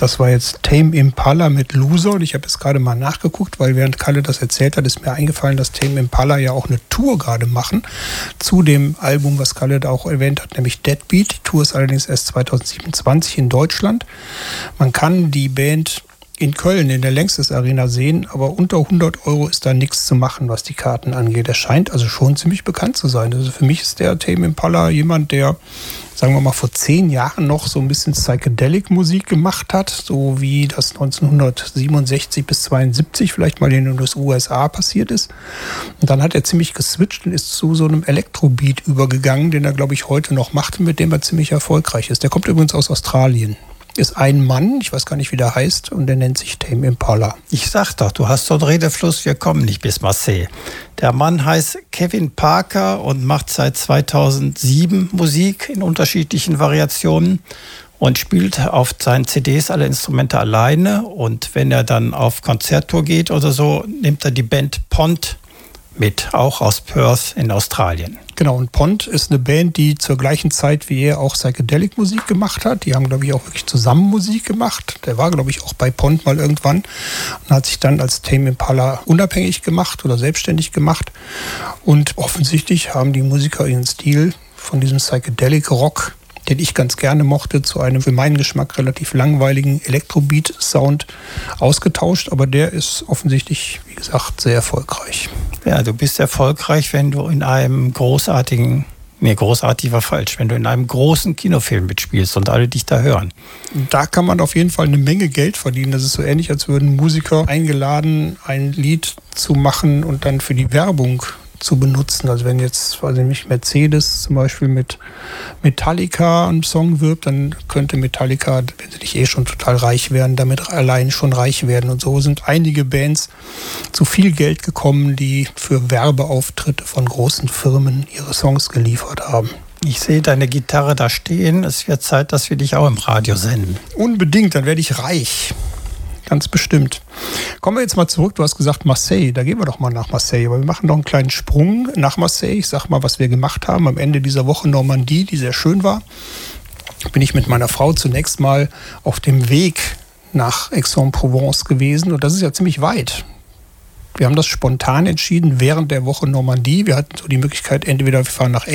Das war jetzt Tame Impala mit Loser und ich habe jetzt gerade mal nachgeguckt, weil während Kalle das erzählt hat, ist mir eingefallen, dass Tame Impala ja auch eine Tour gerade machen zu dem Album, was Kalle da auch erwähnt hat, nämlich Deadbeat. Die Tour ist allerdings erst 2027 in Deutschland. Man kann die Band in Köln in der Längstes Arena sehen, aber unter 100 Euro ist da nichts zu machen, was die Karten angeht. Er scheint also schon ziemlich bekannt zu sein. Also für mich ist der Tame Impala jemand, der, sagen wir mal, vor 10 Jahren noch so ein bisschen Psychedelic-Musik gemacht hat, so wie das 1967 bis 72 vielleicht mal in den USA passiert ist. Und dann hat er ziemlich geswitcht und ist zu so einem Elektrobeat übergegangen, den er, glaube ich, heute noch macht und mit dem er ziemlich erfolgreich ist. Der kommt übrigens aus Australien. Ist ein Mann, ich weiß gar nicht, wie der heißt, und der nennt sich Tame Impala. Ich sag doch, du hast so einen Redefluss, wir kommen nicht bis Marseille. Der Mann heißt Kevin Parker und macht seit 2007 Musik in unterschiedlichen Variationen und spielt auf seinen CDs alle Instrumente alleine. Und wenn er dann auf Konzerttour geht oder so, nimmt er die Band Pond mit, auch aus Perth in Australien. Genau, und Pond ist eine Band, die zur gleichen Zeit wie er auch Psychedelic-Musik gemacht hat. Die haben, glaube ich, auch wirklich zusammen Musik gemacht. Der war, glaube ich, auch bei Pond mal irgendwann und hat sich dann als Tame Impala unabhängig gemacht oder selbstständig gemacht. Und offensichtlich haben die Musiker ihren Stil von diesem Psychedelic-Rock, den ich ganz gerne mochte, zu einem für meinen Geschmack relativ langweiligen Elektrobeat-Sound ausgetauscht. Aber der ist offensichtlich, wie gesagt, sehr erfolgreich. Ja, du bist erfolgreich, wenn du in einem großartig war falsch, wenn du in einem großen Kinofilm mitspielst und alle dich da hören. Da kann man auf jeden Fall eine Menge Geld verdienen. Das ist so ähnlich, als würden Musiker eingeladen, ein Lied zu machen und dann für die Werbung zu benutzen. Also wenn jetzt, weiß ich nicht, Mercedes zum Beispiel mit Metallica einen Song wirbt, dann könnte Metallica, wenn sie nicht schon total reich wären, damit allein schon reich werden. Und so sind einige Bands zu viel Geld gekommen, die für Werbeauftritte von großen Firmen ihre Songs geliefert haben. Ich sehe deine Gitarre da stehen. Es wird Zeit, dass wir dich auch im Radio senden. Unbedingt, dann werde ich reich. Ganz bestimmt. Kommen wir jetzt mal zurück. Du hast gesagt Marseille. Da gehen wir doch mal nach Marseille. Aber wir machen noch einen kleinen Sprung nach Marseille. Ich sag mal, was wir gemacht haben. Am Ende dieser Woche Normandie, die sehr schön war, bin ich mit meiner Frau zunächst mal auf dem Weg nach Aix-en-Provence gewesen. Und das ist ja ziemlich weit. Wir haben das spontan entschieden während der Woche Normandie. Wir hatten so die Möglichkeit, entweder wir fahren nach